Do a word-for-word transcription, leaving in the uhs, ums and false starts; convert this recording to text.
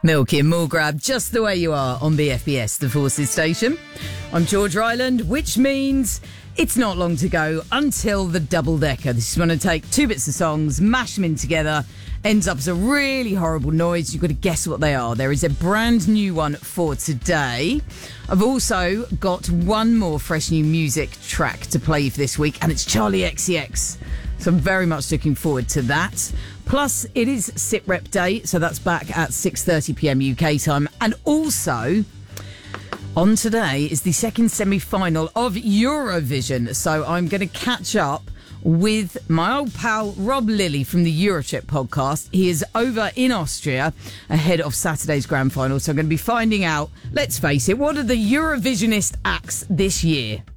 Milky and Mulgrab, just the way you are on B F B S, the Forces station. I'm George Ryland, which means it's not long to go until the double-decker. This is when I take two bits of songs, mash them in together, ends up as a really horrible noise. You've got to guess what they are. There is a brand new one for today. I've also got one more fresh new music track to play for this week, and it's Charlie X C X. So I'm very much looking forward to that. Plus, it is Sit Rep Day, so that's back at six thirty p m U K time. And also, on today is the second semi-final of Eurovision. So I'm going to catch up with my old pal Rob Lilly from the Eurotrip podcast. He is over in Austria ahead of Saturday's grand final. So I'm going to be finding out, let's face it, what are the Eurovisionist acts this year?